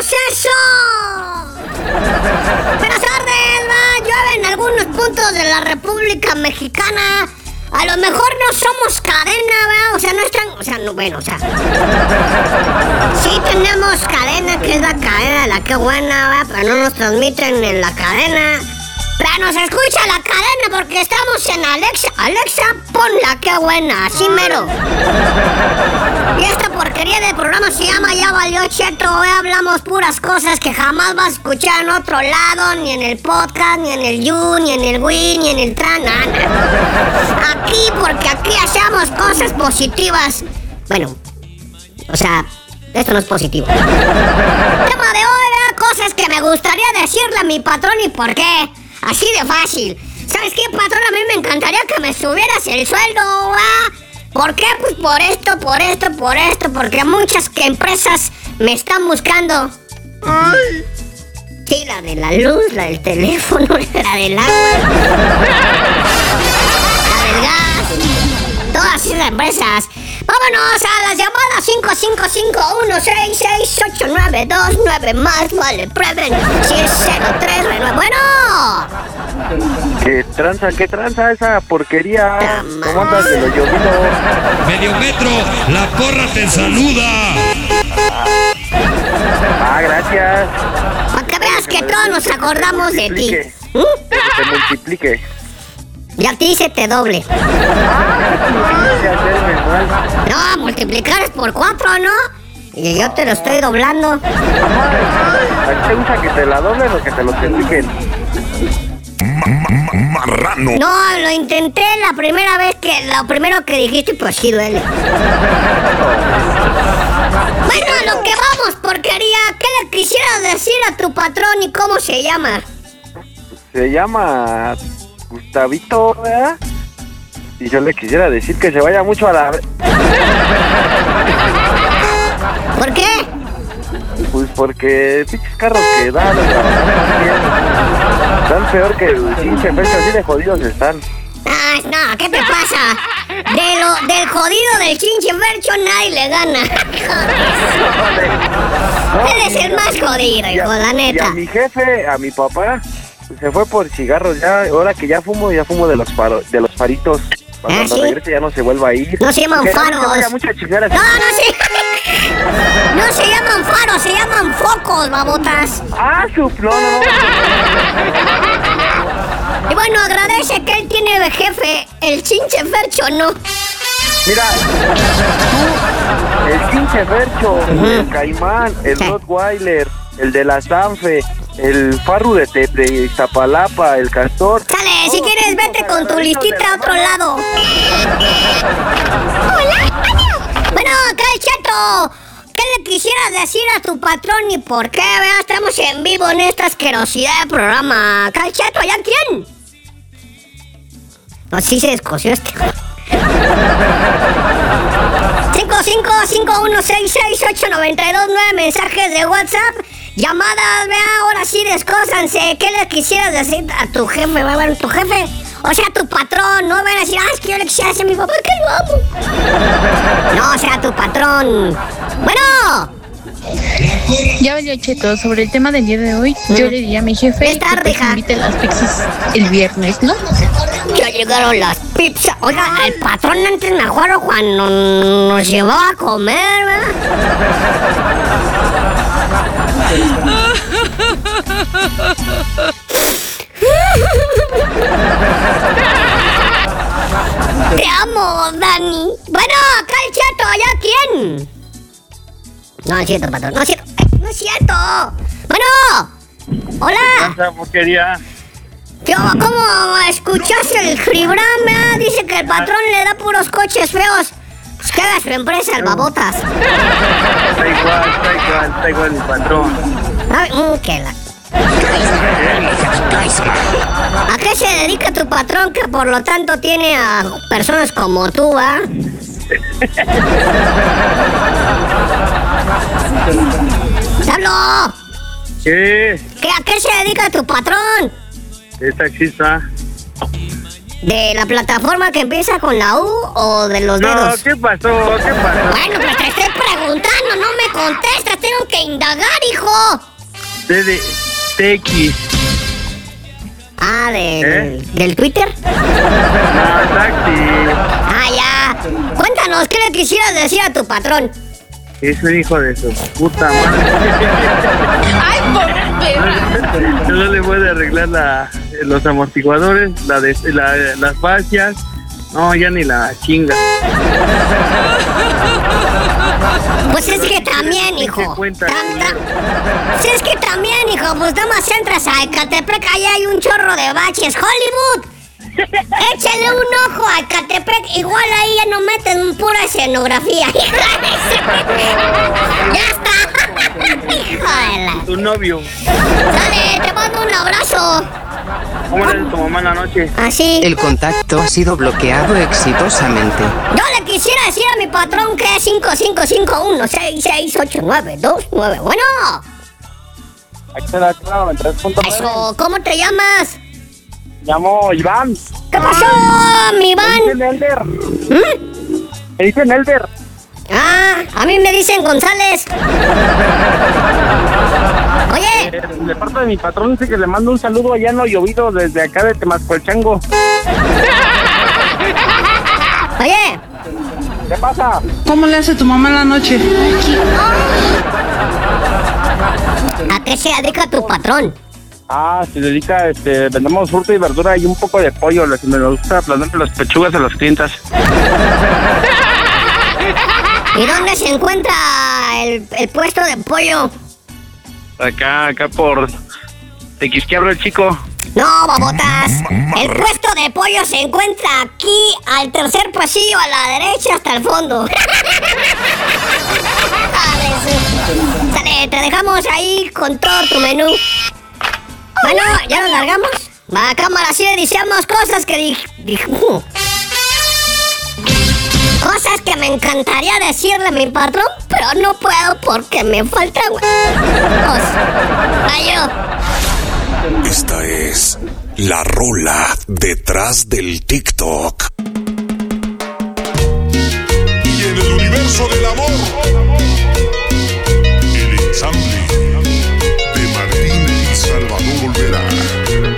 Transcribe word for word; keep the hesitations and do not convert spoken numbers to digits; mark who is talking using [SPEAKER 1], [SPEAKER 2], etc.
[SPEAKER 1] eso! Buenas tardes, va. Llueve en algunos puntos de la República Mexicana. A lo mejor no somos cadena, ¿verdad? O sea, no están... O sea, no, bueno, o sea... Sí tenemos cadena, que es la cadena de la que buena, ¿verdad? Pero no nos transmiten en la cadena. Pero nos escucha la cadena porque estamos en Alexa. Alexa, pon la que buena, así mero. Y esta porquería de programa se llama Ya Valió Cheto. Hoy hablamos puras cosas que jamás vas a escuchar en otro lado, ni en el podcast, ni en el You, ni en el Wii, ni en el Tran. Aquí, porque aquí hacemos cosas positivas. Bueno, o sea, esto no es positivo. El tema de hoy, ¿verdad? Cosas que me gustaría decirle a mi patrón y por qué. Así de fácil. ¿Sabes qué, patrón? A mí me encantaría que me subieras el sueldo, ¿ah? ¿Por qué? Pues por esto, por esto, por esto. Porque muchas que empresas me están buscando. Ay. Sí, la de la luz, la del teléfono, la del agua, la del gas. Todas esas empresas. Vámonos a las llamadas cinco cinco cinco uno seis seis ocho nueve dos nueve. Más vale prueben si es cero tres nueve. Bueno.
[SPEAKER 2] ¿Qué tranza, qué tranza esa porquería? ¿Cómo andas de lo llovido?
[SPEAKER 3] Medio metro, la porra te saluda.
[SPEAKER 2] Ah, gracias.
[SPEAKER 1] Para que veas que todos nos acordamos de ti.
[SPEAKER 2] ¿Mm? Que te multiplique.
[SPEAKER 1] Y a ti se te doble. No, multiplicar es por cuatro, ¿no? Y yo te lo estoy doblando.
[SPEAKER 2] ¿A ti te gusta que te la doblen o que te lo multipliquen?
[SPEAKER 3] Marrano.
[SPEAKER 1] No, lo intenté la primera vez que... Lo primero que dijiste, pues sí duele. Bueno, a lo que vamos, porquería. ¿Qué le quisieras decir a tu patrón y cómo se llama?
[SPEAKER 2] Se llama... Gustavito, ¿verdad? Y yo le quisiera decir que se vaya mucho a la...
[SPEAKER 1] ¿Por qué?
[SPEAKER 2] Pues porque pinches carros que dan a trabajar están peor que el pinche pecho, así de jodidos están.
[SPEAKER 1] Ay, no, ¿qué te pasa? De lo, del jodido del chinche Fercho nadie le gana.
[SPEAKER 2] No,
[SPEAKER 1] Eres el más jodido, hijo, la neta.
[SPEAKER 2] Y a mi jefe, a mi papá, se fue por cigarros ya. Ahora que ya fumo, ya fumo de los faros, de los faritos. Cuando
[SPEAKER 1] ¿Ah, sí?
[SPEAKER 2] regrese ya no se vuelva a ir.
[SPEAKER 1] No se llaman
[SPEAKER 2] que
[SPEAKER 1] faros.
[SPEAKER 2] No, se vaya mucho a chingar así.
[SPEAKER 1] No, no se... No se llaman faros, se llaman focos, babotas.
[SPEAKER 2] Ah, su... No, no, no.
[SPEAKER 1] Y bueno, agradece que él tiene de jefe el chinche Fercho, ¿no?
[SPEAKER 2] Mira, tú, el chinche Fercho, el Caimán, el Rottweiler, el de la Sanfe, el Farru de, Te- de Iztapalapa, el Castor.
[SPEAKER 1] Sale, si quieres vete con tu listita a otro lado. Hola, bueno, acá el Chato. ¿Qué le quisieras decir a tu patrón y por qué? Vea, estamos en vivo en esta asquerosidad de programa. Acá el Chato, ¿ya quién? Pues sí se descoció este. cinco cinco cinco uno seis seis ocho nueve dos nueve mensajes de WhatsApp. Llamadas, vea, ahora sí descósanse. ¿Qué le quisieras decir a tu jefe? Va a ver, tu jefe, o sea, tu patrón. No van a decir, ah, es que yo le quisiera decir a mi papá que lo amo. No, o sea, tu patrón. Bueno.
[SPEAKER 4] Ya valió Cheto, sobre el tema del día de hoy, ¿Mm? Yo le diría a mi jefe
[SPEAKER 1] es tarde,
[SPEAKER 4] que pues invite las pizzas el viernes, ¿no?
[SPEAKER 1] Ya llegaron las pizzas. Oiga, el patrón antes me acuerdo cuando nos llevaba a comer, ¿verdad? Te amo, Dani. Bueno, acá el Chato, ¿allá quién? No es cierto, patrón, no es cierto. No es cierto. Bueno. Hola.
[SPEAKER 2] Esa porquería.
[SPEAKER 1] Tío, ¿cómo escuchaste el Fribrama? Dice que el patrón le da puros coches feos. Pues que haga su empresa, el babotas.
[SPEAKER 2] Está igual, está igual, está igual mi patrón.
[SPEAKER 1] Ay, mmm, que la... ¿A qué se dedica tu patrón que por lo tanto tiene a personas como tú, ah? ¡Hablo!
[SPEAKER 2] ¿Qué?
[SPEAKER 1] ¿Qué, ¿A qué se dedica tu patrón?
[SPEAKER 2] Es taxista.
[SPEAKER 1] ¿De la plataforma que empieza con la U o de los
[SPEAKER 2] No,
[SPEAKER 1] dedos?
[SPEAKER 2] ¿qué pasó? ¿Qué pasó?
[SPEAKER 1] Bueno, pues te estoy preguntando, no me contestas, tengo que indagar, hijo.
[SPEAKER 2] De, de, T X.
[SPEAKER 1] Ah, del,
[SPEAKER 2] ¿Eh?
[SPEAKER 1] ¿del Twitter?
[SPEAKER 2] Ah, taxi.
[SPEAKER 1] Ah, ya. Cuéntanos, ¿qué le quisieras decir a tu patrón?
[SPEAKER 2] Es un hijo de su puta madre.
[SPEAKER 4] ¡Ay, por perra!
[SPEAKER 2] No le puede arreglar la, los amortiguadores, la de, la, las fascias. No, ya ni la chinga.
[SPEAKER 1] Pues es que también, hijo.
[SPEAKER 2] Cuenta,
[SPEAKER 1] Tam- tam- Si es que también, hijo, pues nada más entras a Ecatepec, ahí hay un chorro de baches. ¡Hollywood! Échale un ojo a Ecatepec, igual ahí ya no meten pura escenografía. ¡Ya está! ¡Hijo de la!
[SPEAKER 2] Tu novio.
[SPEAKER 1] Dale, te mando un abrazo.
[SPEAKER 2] ¿Cómo le dice tu mamá en la noche?
[SPEAKER 1] Así.
[SPEAKER 5] El contacto ha sido bloqueado exitosamente.
[SPEAKER 1] Yo le quisiera decir a mi patrón que es cinco cinco cinco uno seis seis ocho nueve dos nueve. Bueno.
[SPEAKER 2] Aquí está la clave, tres punto nueve.
[SPEAKER 1] Eso, ¿cómo te llamas?
[SPEAKER 2] Me llamo Iván.
[SPEAKER 1] ¿Qué pasó, mi
[SPEAKER 2] Me
[SPEAKER 1] Iván?
[SPEAKER 2] dicen Elder.
[SPEAKER 1] ¿Mm?
[SPEAKER 2] Me dicen Elder.
[SPEAKER 1] Ah, a mí me dicen González. Oye,
[SPEAKER 2] Eh, de parte de mi patrón dice que le mando un saludo allá en lo llovido desde acá de Temascualchango.
[SPEAKER 1] oye.
[SPEAKER 2] ¿Qué pasa?
[SPEAKER 6] ¿Cómo le hace tu mamá en la noche?
[SPEAKER 1] ¿A qué se dedica tu patrón?
[SPEAKER 2] Ah, se dedica, este, vendemos fruta y verdura y un poco de pollo. Les, me gusta plantar las pechugas a las clientas.
[SPEAKER 1] ¿Y dónde se encuentra el, el puesto de pollo?
[SPEAKER 2] Acá, acá por Tequisquiabro el Chico.
[SPEAKER 1] No, babotas. El puesto de pollo se encuentra aquí, al tercer pasillo, a la derecha, hasta el fondo. Dale, sí. Dale, te dejamos ahí con todo tu menú. Bueno, ¿ya nos largamos? Va, cámara, sí, decíamos cosas que dije... Dijo... Cosas que me encantaría decirle a mi patrón, pero no puedo porque me falta... Adiós.
[SPEAKER 7] Esta es la rola detrás del TikTok.
[SPEAKER 3] Y en el universo del amor